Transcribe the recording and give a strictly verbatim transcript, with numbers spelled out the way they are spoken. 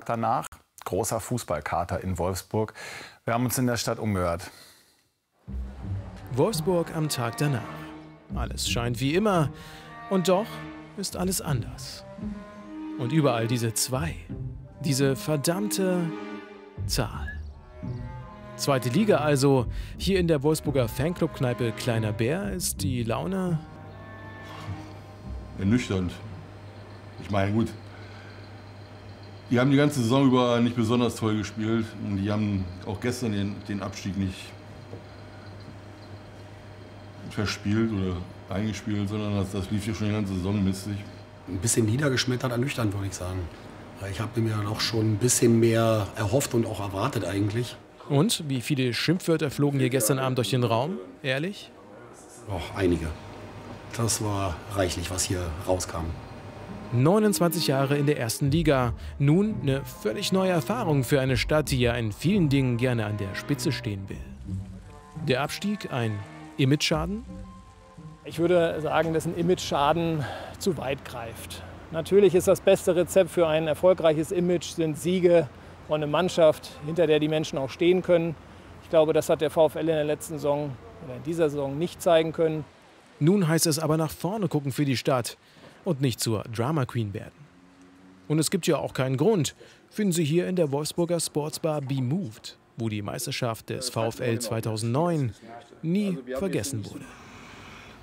Tag danach, großer Fußballkater in Wolfsburg. Wir haben uns in der Stadt umgehört. Wolfsburg am Tag danach. Alles scheint wie immer und doch ist alles anders. Und überall diese zwei, diese verdammte Zahl. Zweite Liga also, hier in der Wolfsburger Fanclub-Kneipe Kleiner Bär ist die Laune ernüchternd. Ich meine, gut, die haben die ganze Saison über nicht besonders toll gespielt und die haben auch gestern den, den Abstieg nicht verspielt oder eingespielt, sondern das, das lief hier schon die ganze Saison mistig. Ein bisschen niedergeschmettert, ernüchternd, würde ich sagen. Ich habe mir noch schon ein bisschen mehr erhofft und auch erwartet eigentlich. Und wie viele Schimpfwörter flogen hier gestern Abend durch den Raum? Ehrlich? Auch einige. Das war reichlich, was hier rauskam. neunundzwanzig Jahre in der ersten Liga. Nun eine völlig neue Erfahrung für eine Stadt, die ja in vielen Dingen gerne an der Spitze stehen will. Der Abstieg ein Imageschaden? Ich würde sagen, dass ein Imageschaden zu weit greift. Natürlich ist das beste Rezept für ein erfolgreiches Image sind Siege und eine Mannschaft, hinter der die Menschen auch stehen können. Ich glaube, das hat der VfL in der letzten Saison oder in dieser Saison nicht zeigen können. Nun heißt es aber nach vorne gucken für die Stadt und nicht zur Drama Queen werden. Und es gibt ja auch keinen Grund, finden Sie hier in der Wolfsburger Sportsbar Be Moved, wo die Meisterschaft des VfL zweitausendneun nie vergessen wurde.